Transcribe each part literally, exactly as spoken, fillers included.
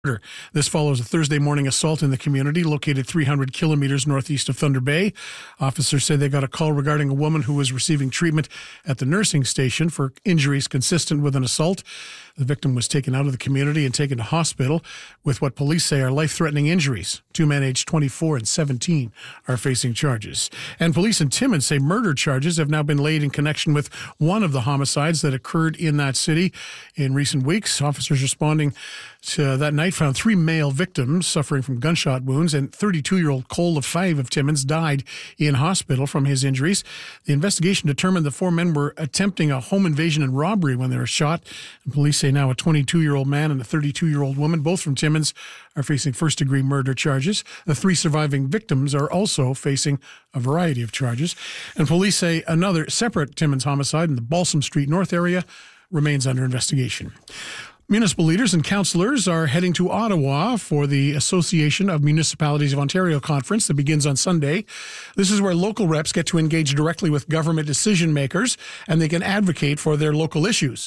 This follows a Thursday morning assault in the community located three hundred kilometers northeast of Thunder Bay. Officers say they got a call regarding a woman who was receiving treatment at the nursing station for injuries consistent with an assault. The victim was taken out of the community and taken to hospital with what police say are life-threatening injuries. Two men aged twenty-four and seventeen are facing charges. And police in Timmins say murder charges have now been laid in connection with one of the homicides that occurred in that city in recent weeks. Officers responding to that night found three male victims suffering from gunshot wounds, and thirty-two-year-old Cole Lefebvre of Timmins died in hospital from his injuries. The investigation determined the four men were attempting a home invasion and robbery when they were shot. And police say now a twenty-two-year-old man and a thirty-two-year-old woman, both from Timmins, are facing first-degree murder charges. The three surviving victims are also facing a variety of charges. And police say another separate Timmins homicide in the Balsam Street North area remains under investigation. Municipal leaders and councillors are heading to Ottawa for the Association of Municipalities of Ontario conference that begins on Sunday. This is where local reps get to engage directly with government decision makers, and they can advocate for their local issues.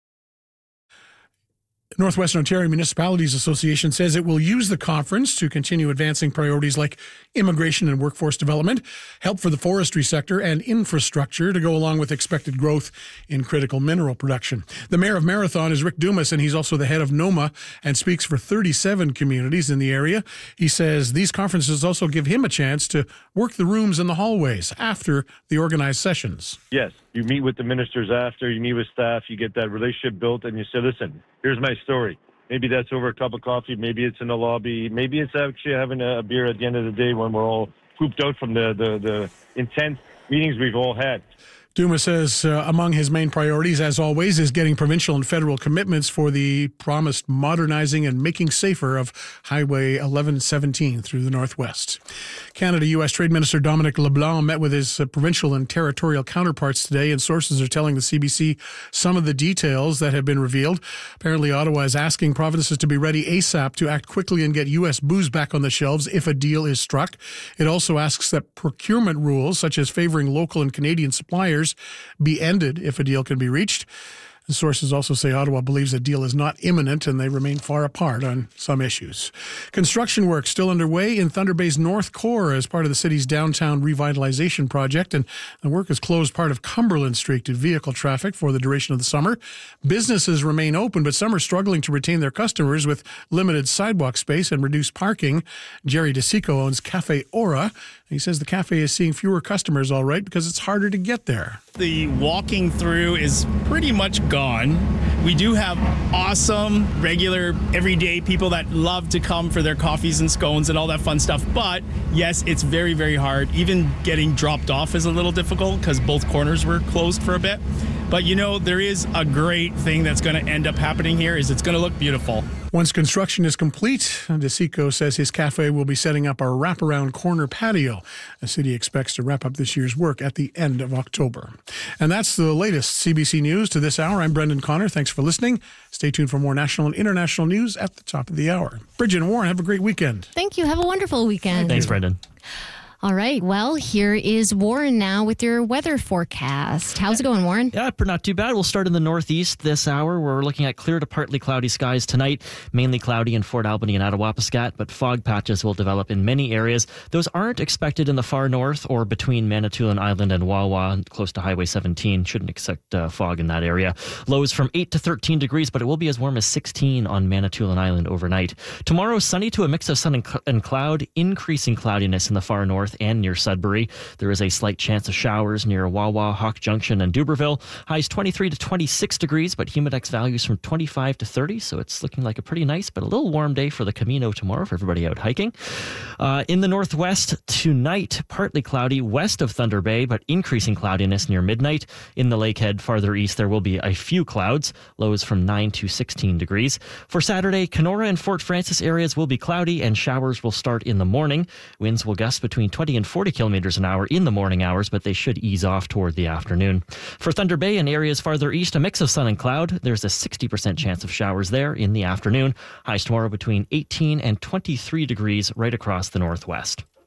Northwestern Ontario Municipalities Association says it will use the conference to continue advancing priorities like immigration and workforce development, help for the forestry sector, and infrastructure to go along with expected growth in critical mineral production. The mayor of Marathon is Rick Dumas, and he's also the head of NOMA and speaks for thirty-seven communities in the area. He says these conferences also give him a chance to work the rooms and the hallways after the organized sessions. Yes, you meet with the ministers after, you meet with staff, you get that relationship built, and you say, listen, here's my story. Maybe that's over a cup of coffee. Maybe it's in the lobby. Maybe it's actually having a beer at the end of the day when we're all pooped out from the, the, the intense meetings we've all had. Dumas says uh, among his main priorities, as always, is getting provincial and federal commitments for the promised modernizing and making safer of Highway eleven seventeen through the Northwest. Canada-U S Trade Minister Dominic LeBlanc met with his uh, provincial and territorial counterparts today, and sources are telling the C B C some of the details that have been revealed. Apparently, Ottawa is asking provinces to be ready ASAP to act quickly and get U S booze back on the shelves if a deal is struck. It also asks that procurement rules, such as favoring local and Canadian suppliers, be ended if a deal can be reached. The sources also say Ottawa believes a deal is not imminent and they remain far apart on some issues. Construction work still underway in Thunder Bay's North Core as part of the city's downtown revitalization project, and the work has closed part of Cumberland Street to vehicle traffic for the duration of the summer. Businesses remain open, but some are struggling to retain their customers with limited sidewalk space and reduced parking. Jerry DeSico owns Cafe Aura. He says the cafe is seeing fewer customers, all right, because it's harder to get there. The walking through is pretty much gone. We do have awesome, regular, everyday people that love to come for their coffees and scones and all that fun stuff. But yes, it's very, very hard. Even getting dropped off is a little difficult because both corners were closed for a bit. But, you know, there is a great thing that's going to end up happening here is it's going to look beautiful. Once construction is complete, DeSico says his cafe will be setting up a wraparound corner patio. The city expects to wrap up this year's work at the end of October. And that's the latest C B C News to this hour. I'm Brendan Connor. Thanks for listening. Stay tuned for more national and international news at the top of the hour. Bridget and Warren, have a great weekend. Thank you. Have a wonderful weekend. Thanks, Brendan. All right. Well, here is Warren now with your weather forecast. How's it going, Warren? Yeah, not too bad. We'll start in the northeast this hour. We're looking at clear to partly cloudy skies tonight, mainly cloudy in Fort Albany and Attawapiskat, but fog patches will develop in many areas. Those aren't expected in the far north or between Manitoulin Island and Wawa, close to Highway seventeen. Shouldn't expect uh, fog in that area. Lows from eight to thirteen degrees, but it will be as warm as sixteen on Manitoulin Island overnight. Tomorrow, sunny to a mix of sun and, cl- and cloud, increasing cloudiness in the far north and near Sudbury. There is a slight chance of showers near Wawa, Hawk Junction, and Dubreuilville. Highs twenty-three to twenty-six degrees, but humidex values from twenty-five to thirty, so it's looking like a pretty nice but a little warm day for the Camino tomorrow for everybody out hiking. Uh, in the northwest tonight, partly cloudy west of Thunder Bay, but increasing cloudiness near midnight. In the Lakehead farther east, there will be a few clouds, lows from nine to sixteen degrees. For Saturday, Kenora and Fort Francis areas will be cloudy and showers will start in the morning. Winds will gust between twenty and forty kilometers an hour in the morning hours, but they should ease off toward the afternoon. For Thunder Bay and areas farther east, a mix of sun and cloud. There's a sixty percent chance of showers there in the afternoon. Highs tomorrow between eighteen and twenty-three degrees right across the northwest.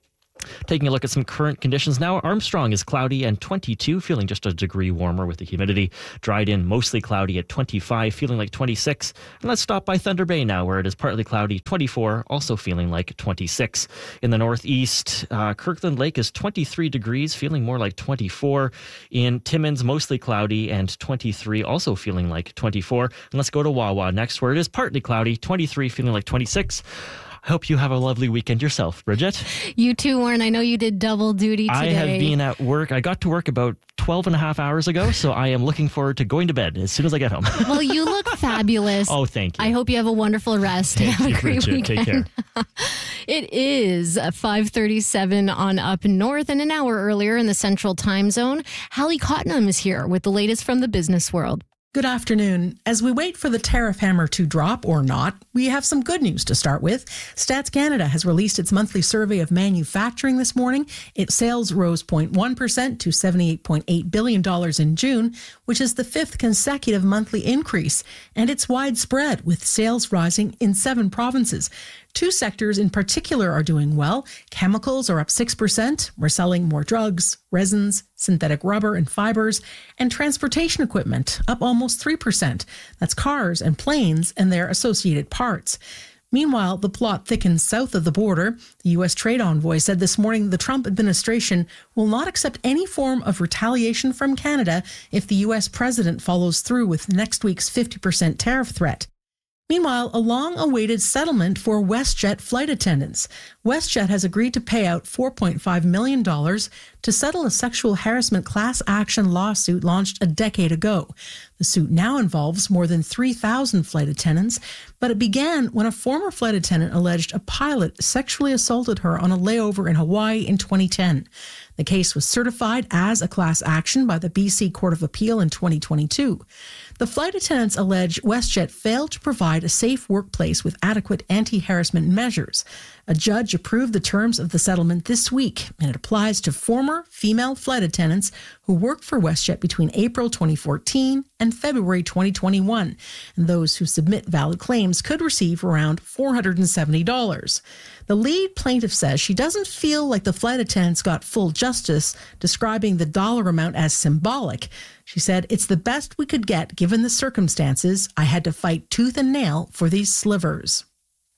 Taking a look at some current conditions now, Armstrong is cloudy and twenty-two, feeling just a degree warmer with the humidity. Dryden, mostly cloudy at twenty-five, feeling like twenty-six. And let's stop by Thunder Bay now, where it is partly cloudy, twenty-four, also feeling like twenty-six. In the northeast, uh, Kirkland Lake is twenty-three degrees, feeling more like twenty-four. In Timmins, mostly cloudy and twenty-three, also feeling like twenty-four. And let's go to Wawa next, where it is partly cloudy, twenty-three, feeling like twenty-six. I hope you have a lovely weekend yourself, Bridget. You too, Warren. I know you did double duty today. I have been at work. I got to work about twelve and a half hours ago, so I am looking forward to going to bed as soon as I get home. Well, you look fabulous. Oh, thank you. I hope you have a wonderful rest. Thank have you, a great Bridget. weekend. Take care. It is five thirty-seven on Up North, and an hour earlier in the Central Time Zone. Hallie Cottenham is here with the latest from the business world. Good afternoon. As we wait for the tariff hammer to drop or not, we have some good news to start with. Stats Canada has released its monthly survey of manufacturing this morning. Its sales rose zero point one percent to seventy-eight point eight billion dollars in June, which is the fifth consecutive monthly increase. And it's widespread, with sales rising in seven provinces. Two sectors in particular are doing well. Chemicals are up six percent. We're selling more drugs, resins, synthetic rubber and fibers, and transportation equipment up almost three percent. That's cars and planes and their associated parts. Meanwhile, the plot thickens south of the border. The U S trade envoy said this morning the Trump administration will not accept any form of retaliation from Canada if the U S president follows through with next week's fifty percent tariff threat. Meanwhile, a long-awaited settlement for WestJet flight attendants. WestJet has agreed to pay out four point five million dollars to settle a sexual harassment class action lawsuit launched a decade ago. The suit now involves more than three thousand flight attendants, but it began when a former flight attendant alleged a pilot sexually assaulted her on a layover in Hawaii in twenty ten. The case was certified as a class action by the B C Court of Appeal in twenty twenty-two. The flight attendants allege WestJet failed to provide a safe workplace with adequate anti-harassment measures. A judge approved the terms of the settlement this week, and it applies to former female flight attendants who worked for WestJet between April twenty fourteen and February twenty twenty-one. And those who submit valid claims could receive around four hundred seventy dollars. The lead plaintiff says she doesn't feel like the flight attendants got full justice, describing the dollar amount as symbolic. She said, "It's the best we could get given the circumstances. I had to fight tooth and nail for these slivers."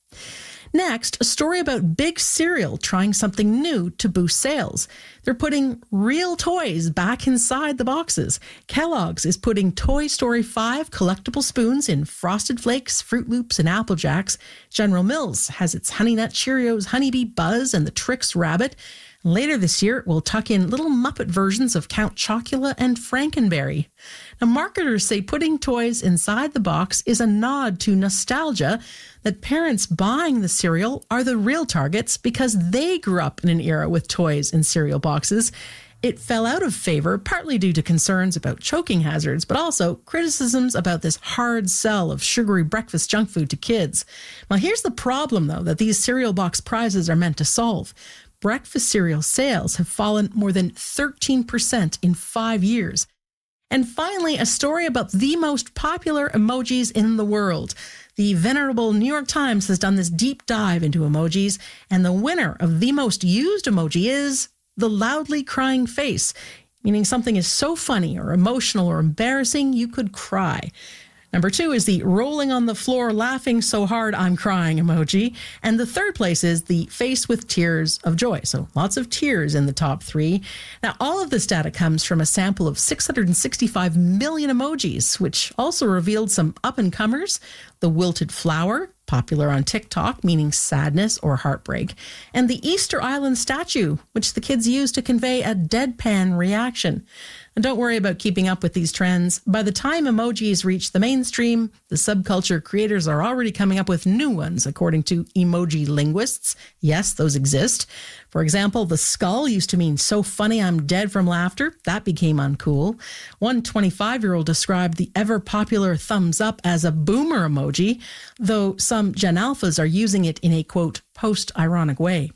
Next, a story about Big Cereal trying something new to boost sales. They're putting real toys back inside the boxes. Kellogg's is putting Toy Story five collectible spoons in Frosted Flakes, Fruit Loops, and Apple Jacks. General Mills has its Honey Nut Cheerios Honeybee Buzz and the Trix Rabbit. Later this year, we'll tuck in little Muppet versions of Count Chocula and Frankenberry. Now, marketers say putting toys inside the box is a nod to nostalgia, that parents buying the cereal are the real targets because they grew up in an era with toys in cereal boxes. It fell out of favor, partly due to concerns about choking hazards, but also criticisms about this hard sell of sugary breakfast junk food to kids. Now, here's the problem, though, that these cereal box prizes are meant to solve. Breakfast cereal sales have fallen more than thirteen percent in five years. And finally, a story about the most popular emojis in the world. The venerable New York Times has done this deep dive into emojis, and the winner of the most used emoji is the loudly crying face, meaning something is so funny or emotional or embarrassing you could cry. Number two is the rolling on the floor, laughing so hard I'm crying emoji. And the third place is the face with tears of joy. So lots of tears in the top three. Now, all of this data comes from a sample of six hundred sixty-five million emojis, which also revealed some up-and-comers. The wilted flower, popular on TikTok, meaning sadness or heartbreak. And the Easter Island statue, which the kids use to convey a deadpan reaction. And don't worry about keeping up with these trends. By the time emojis reach the mainstream, the subculture creators are already coming up with new ones, according to emoji linguists. Yes, those exist. For example, the skull used to mean so funny I'm dead from laughter. That became uncool. One twenty-five-year-old described the ever-popular thumbs up as a boomer emoji, though some Gen Alphas are using it in a, quote, post-ironic way.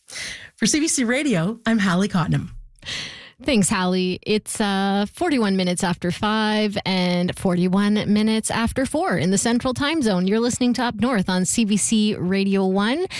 For C B C Radio, I'm Hallie Cottenham. Thanks, Hallie. It's uh, forty-one minutes after five and forty-one minutes after four in the Central Time Zone. You're listening to Up North on C B C Radio one.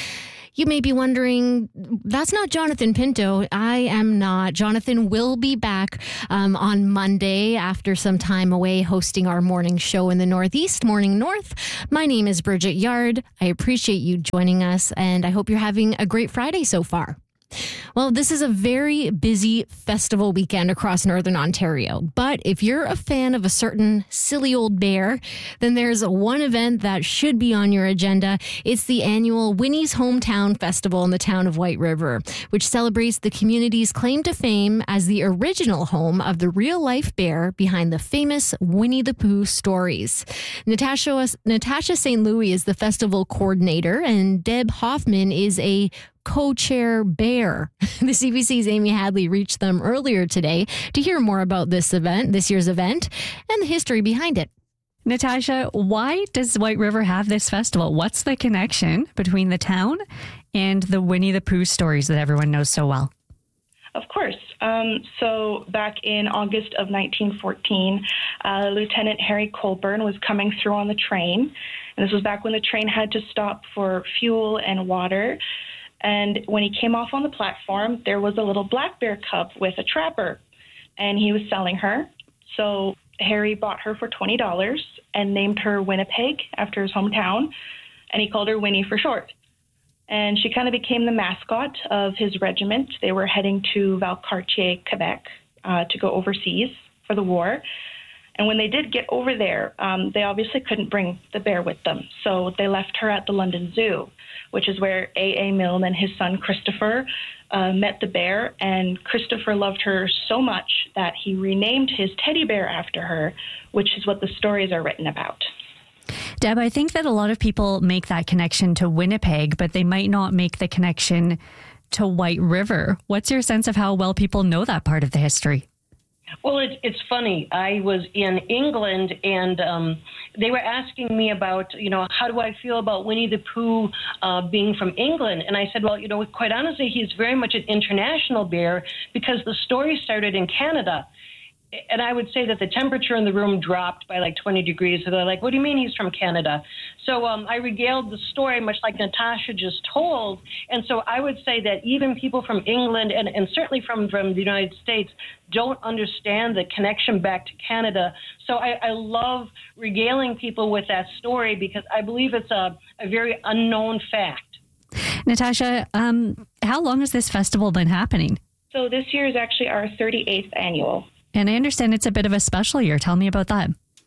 You may be wondering, that's not Jonathan Pinto. I am not. Jonathan will be back um, on Monday after some time away hosting our morning show in the Northeast, Morning North. My name is Bridget Yard. I appreciate you joining us, and I hope you're having a great Friday so far. Well, this is a very busy festival weekend across Northern Ontario. But if you're a fan of a certain silly old bear, then there's one event that should be on your agenda. It's the annual Winnie's Hometown Festival in the town of White River, which celebrates the community's claim to fame as the original home of the real-life bear behind the famous Winnie the Pooh stories. Natasha, Natasha Saint Louis is the festival coordinator, and Deb Hoffman is a co-chair bear. The C B C's Amy Hadley reached them earlier today to hear more about this event, this year's event, and the history behind it. Natasha, why does White River have this festival? What's the connection between the town and the Winnie the Pooh stories that everyone knows so well? Of course. Um, so back in August of nineteen fourteen, uh, Lieutenant Harry Colburn was coming through on the train. And this was back when the train had to stop for fuel and water. And when he came off on the platform, there was a little black bear cub with a trapper, and he was selling her. So Harry bought her for twenty dollars and named her Winnipeg after his hometown, and he called her Winnie for short. And she kind of became the mascot of his regiment. They were heading to Valcartier, Quebec, uh, to go overseas for the war. And when they did get over there, um, they obviously couldn't bring the bear with them. So they left her at the London Zoo, which is where A A Milne and his son Christopher uh, met the bear. And Christopher loved her so much that he renamed his teddy bear after her, which is what the stories are written about. Deb, I think that a lot of people make that connection to Winnipeg, but they might not make the connection to White River. What's your sense of how well people know that part of the history? Well, it's it's funny. I was in England, and um, they were asking me about, you know, how do I feel about Winnie the Pooh uh, being from England? And I said, well, you know, quite honestly, he's very much an international bear because the story started in Canada. And I would say that the temperature in the room dropped by like twenty degrees. So they're like, what do you mean he's from Canada? So um, I regaled the story much like Natasha just told. And so I would say that even people from England and, and certainly from, from the United States don't understand the connection back to Canada. So I, I love regaling people with that story because I believe it's a, a very unknown fact. Natasha, um, how long has this festival been happening? So this year is actually our thirty-eighth annual. And I understand it's a bit of a special year. Tell me about that.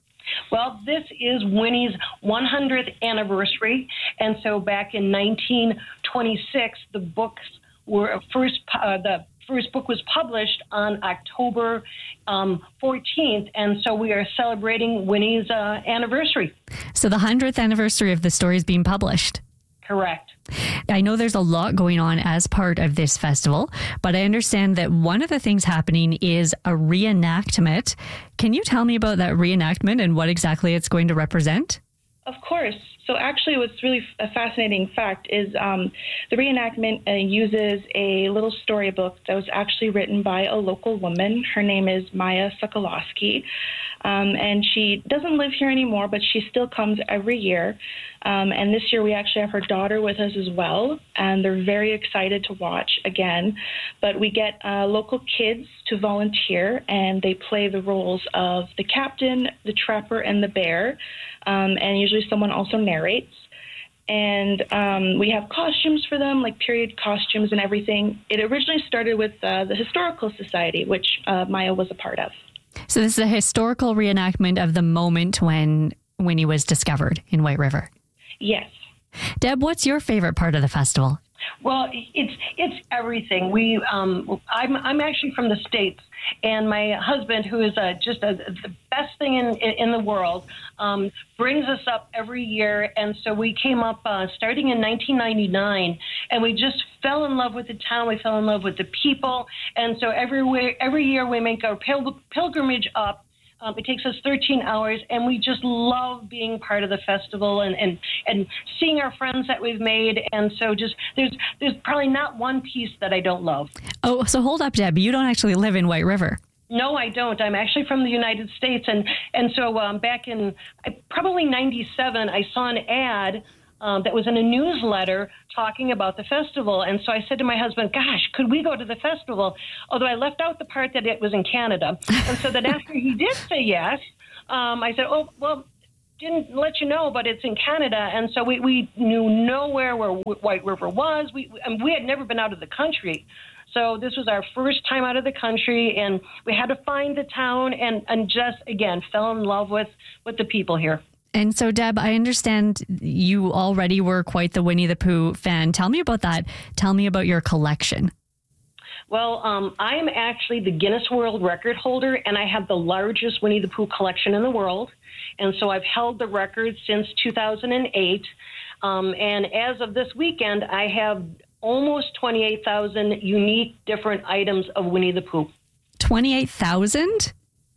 Well, this is Winnie's one hundredth anniversary. And so back in nineteen twenty-six, the books were first, uh, the first book was published on October um, fourteenth. And so we are celebrating Winnie's uh, anniversary. So the one hundredth anniversary of the story is being published. Correct. I know there's a lot going on as part of this festival, but I understand that one of the things happening is a reenactment. Can you tell me about that reenactment and what exactly it's going to represent? Of course. So actually what's really a fascinating fact is um, the reenactment uh, uses a little storybook that was actually written by a local woman. Her name is Maya Sokolowski, um, and she doesn't live here anymore, but she still comes every year. Um, and this year we actually have her daughter with us as well, and they're very excited to watch again. But we get uh, local kids to volunteer, and they play the roles of the captain, the trapper, and the bear. Um, and usually someone also narrates. And um, we have costumes for them, like period costumes and everything. It originally started with uh, the Historical Society, which uh, Maya was a part of. So this is a historical reenactment of the moment when Winnie was discovered in White River. Yes. Deb, what's your favorite part of the festival? Well, it's it's everything. We um, I'm I'm actually from the States, and my husband, who is uh, just a, the best thing in in the world, um, brings us up every year. And so we came up uh, starting in nineteen ninety-nine, and we just fell in love with the town. We fell in love with the people, and so every every year we make our pil- pilgrimage up. Um, it takes us thirteen hours, and we just love being part of the festival and, and, and seeing our friends that we've made. And so just there's there's probably not one piece that I don't love. Oh, so hold up, Deb. You don't actually live in White River. No, I don't. I'm actually from the United States. And, and so um, back in probably ninety-seven, I saw an ad um, that was in a newsletter talking about the festival. And so I said to my husband, gosh, could we go to the festival? Although I left out the part that it was in Canada. And so then after he did say yes, um, I said, oh, well, didn't let you know, but it's in Canada. And so we, we knew nowhere where White River was. We, and we had never been out of the country. So this was our first time out of the country, and we had to find the town and, and just, again, fell in love with, with the people here. And so, Deb, I understand you already were quite the Winnie the Pooh fan. Tell me about that. Tell me about your collection. Well, um, I am actually the Guinness World Record holder, and I have the largest Winnie the Pooh collection in the world. And so I've held the record since two thousand eight. Um, and as of this weekend, I have almost twenty-eight thousand unique different items of Winnie the Pooh. twenty-eight thousand?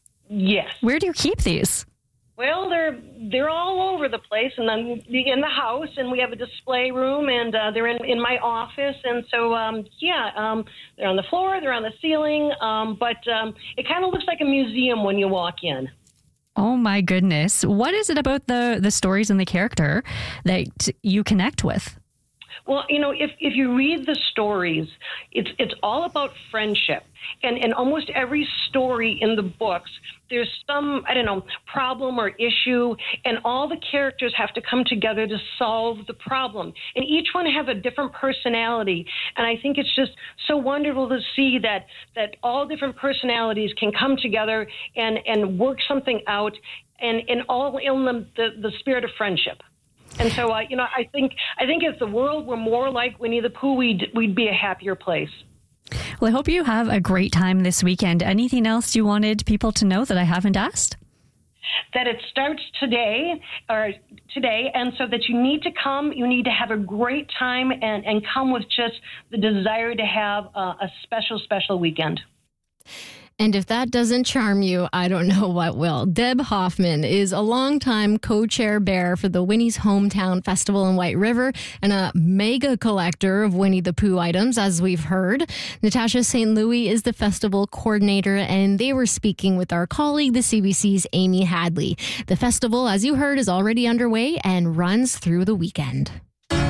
Yes. Where do you keep these? Well, they're they're all over the place, and then in the house, and we have a display room, and uh, they're in, in my office, and so um, yeah, um, they're on the floor, they're on the ceiling, um, but um, it kind of looks like a museum when you walk in. Oh my goodness! What is it about the the stories and the character that you connect with? Well, you know, if, if you read the stories, it's it's all about friendship. And in almost every story in the books, there's some, I don't know, problem or issue, and all the characters have to come together to solve the problem. And each one have a different personality. And I think it's just so wonderful to see that that all different personalities can come together and, and work something out, and, and all in the, the, the spirit of friendship. And so, uh, you know, I think I think if the world were more like Winnie the Pooh, we'd, we'd be a happier place. Well, I hope you have a great time this weekend. Anything else you wanted people to know that I haven't asked? That it starts today, or today, and so that you need to come, you need to have a great time and, and come with just the desire to have a, a special, special weekend. And if that doesn't charm you, I don't know what will. Deb Hoffman is a longtime co-chair bear for the Winnie's Hometown Festival in White River and a mega collector of Winnie the Pooh items, as we've heard. Natasha Saint Louis is the festival coordinator, and they were speaking with our colleague, the C B C's Amy Hadley. The festival, as you heard, is already underway and runs through the weekend.